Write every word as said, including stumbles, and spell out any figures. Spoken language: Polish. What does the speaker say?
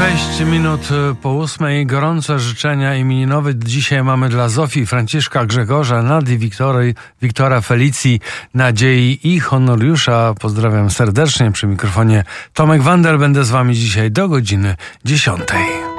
Sześć minut po ósmej. Gorące życzenia imieninowe dzisiaj mamy dla Zofii, Franciszka, Grzegorza, Nadii, Wiktory, Wiktora, Felicji, Nadziei i Honoriusza. Pozdrawiam serdecznie. Przy mikrofonie Tomek Wander. Będę z wami dzisiaj do godziny dziesiątej.